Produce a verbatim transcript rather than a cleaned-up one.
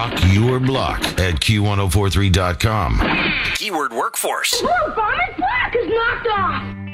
Rock your block at Q ten forty-three dot com. Keyword workforce. Ooh, Farmer's block is knocked off.